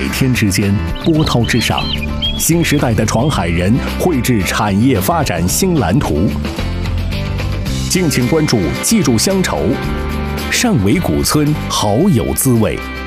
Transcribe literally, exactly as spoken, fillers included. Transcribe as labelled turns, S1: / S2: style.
S1: 天之间，波涛之上，新时代的闯海人绘制产业发展新蓝图。敬请关注，记住乡愁，汕尾古村好有滋味。